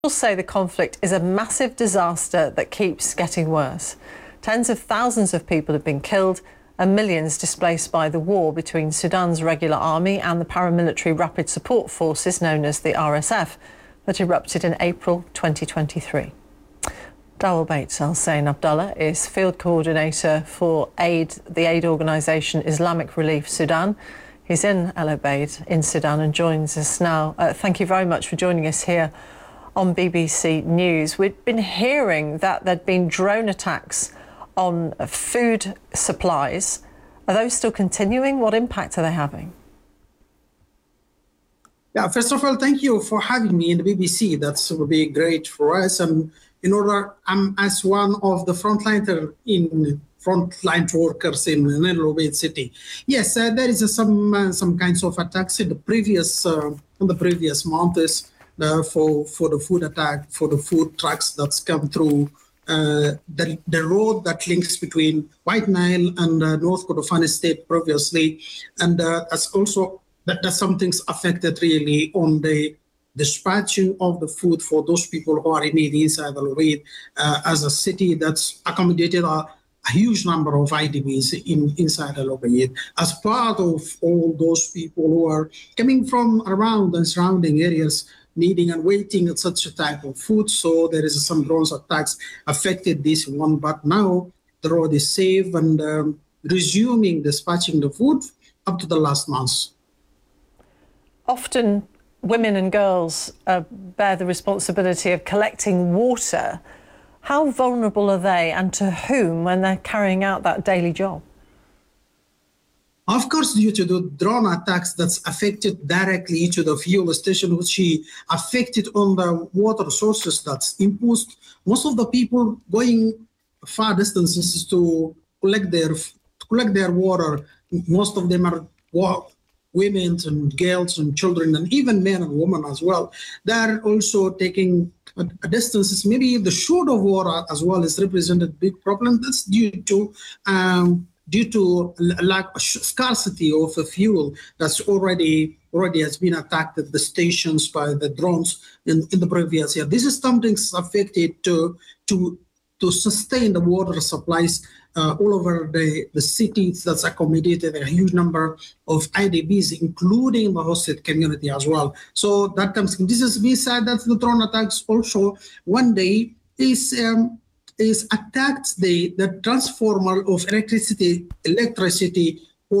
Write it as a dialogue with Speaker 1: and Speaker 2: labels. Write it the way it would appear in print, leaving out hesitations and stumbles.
Speaker 1: Officials say the conflict is a massive disaster that keeps getting worse. Tens of thousands of people have been killed and millions displaced by the war between Sudan's regular army and the paramilitary rapid support forces known as the RSF that erupted in April 2023. Dawal Bates Al Sain Abdullah is field coordinator for the aid organisation Islamic Relief Sudan. He's in El Obeid in Sudan and joins us now. Thank you very much for joining us here on BBC News. We've been hearing that there'd been drone attacks on food supplies. Are those still continuing? What impact are they having?
Speaker 2: Yeah, first of all, thank you for having me in the BBC. That will be great for us. And in order, I'm as one of the frontline workers in El Obeid city. Yes, there is some kinds of attacks in the previous months for the food attack, for the food trucks that's come through the road that links between White Nile and North Kordofan State previously, and that's something's affected really on the dispatching of the food for those people who are in need inside El Obeid as a city that's accommodated a huge number of IDPs inside El Obeid. As part of all those people who are coming from around and surrounding areas needing and waiting at such a type of food, so there is some drone attacks affected this one, but now the road is safe and resuming dispatching the food up to the last months.
Speaker 1: Often women and girls bear the responsibility of collecting water. How vulnerable are they, and to whom, when they're carrying out that daily job?
Speaker 2: Of course, due to the drone attacks that's affected directly to the fuel station, which affected on the water sources that's imposed. Most of the people going far distances to collect their water. Most of them are women and girls and children, and even men and women as well. They're also taking distances. Maybe the short of water as well is represented a big problem. That's due to lack of scarcity of fuel that's already has been attacked at the stations by the drones in the previous year. This is something affected to sustain the water supplies all over the cities that's accommodated a huge number of IDPs, including the hosted community as well. So that comes. This is beside that the drone attacks also one day is attacked the transformer of electricity